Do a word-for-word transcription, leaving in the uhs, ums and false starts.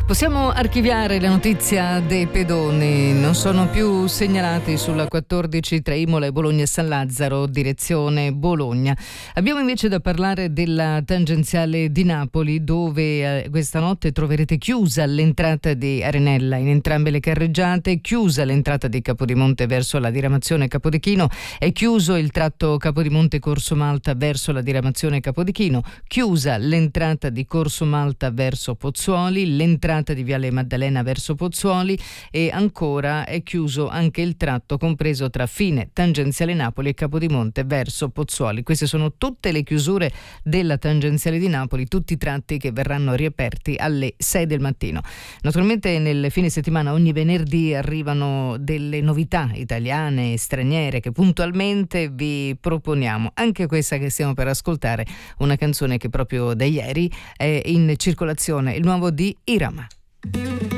Possiamo archiviare la notizia dei pedoni, non sono più segnalati sulla quattordici tra Imola e Bologna e San Lazzaro, direzione Bologna. Abbiamo invece da parlare della tangenziale di Napoli, dove eh, questa notte troverete chiusa l'entrata di Arenella in entrambe le carreggiate, chiusa l'entrata di Capodimonte verso la diramazione Capodichino, è chiuso il tratto Capodimonte Corso Malta verso la diramazione Capodichino, chiusa l'entrata di Corso Malta verso Pozzuoli, l'entrata di Viale Maddalena verso Pozzuoli e ancora è chiuso anche il tratto compreso tra fine tangenziale Napoli e Capodimonte verso Pozzuoli. Queste sono tutte le chiusure della tangenziale di Napoli, tutti i tratti che verranno riaperti alle sei del mattino. Naturalmente nel fine settimana ogni venerdì arrivano delle novità italiane e straniere che puntualmente vi proponiamo. Anche questa che stiamo per ascoltare, una canzone che proprio da ieri è in circolazione, il nuovo di Irama.